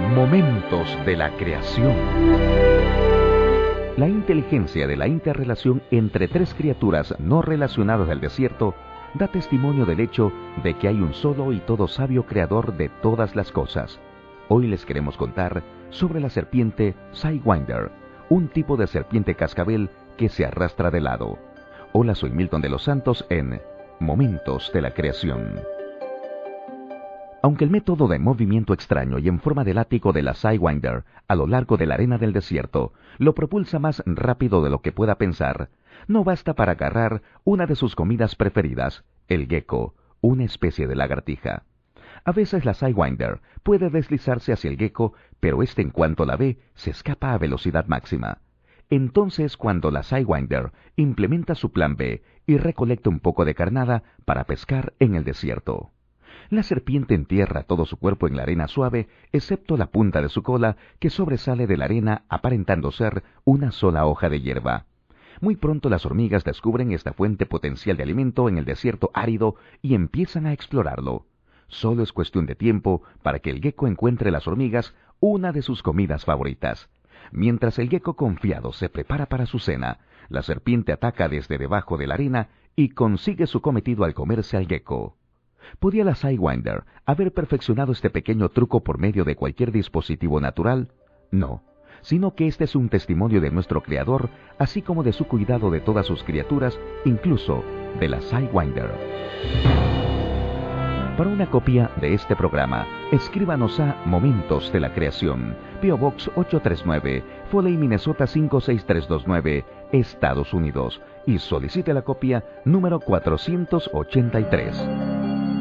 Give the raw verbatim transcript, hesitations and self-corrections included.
Momentos de la creación. La inteligencia de la interrelación entre tres criaturas no relacionadas del desierto da testimonio del hecho de que hay un solo y todo sabio creador de todas las cosas. Hoy les queremos contar sobre la serpiente Sidewinder, un tipo de serpiente cascabel que se arrastra de lado. Hola, soy Milton de los Santos en Momentos de la Creación. Aunque el método de movimiento extraño y en forma de látigo de la Sidewinder a lo largo de la arena del desierto lo propulsa más rápido de lo que pueda pensar, no basta para agarrar una de sus comidas preferidas, el gecko, una especie de lagartija. A veces la Sidewinder puede deslizarse hacia el gecko, pero este en cuanto la ve, se escapa a velocidad máxima. Entonces cuando la Sidewinder implementa su plan B y recolecta un poco de carnada para pescar en el desierto. La serpiente entierra todo su cuerpo en la arena suave, excepto la punta de su cola, que sobresale de la arena aparentando ser una sola hoja de hierba. Muy pronto las hormigas descubren esta fuente potencial de alimento en el desierto árido y empiezan a explorarlo. Solo es cuestión de tiempo para que el gecko encuentre las hormigas una de sus comidas favoritas. Mientras el gecko confiado se prepara para su cena, la serpiente ataca desde debajo de la arena y consigue su cometido al comerse al gecko. ¿Podía la Sidewinder haber perfeccionado este pequeño truco por medio de cualquier dispositivo natural? No, sino que este es un testimonio de nuestro Creador, así como de su cuidado de todas sus criaturas, incluso de la Sidewinder. Para una copia de este programa, escríbanos a Momentos de la Creación, P O Box ocho tres nueve, Foley, Minnesota cinco seis tres dos nueve, Estados Unidos, y solicite la copia número cuatrocientos ochenta y tres.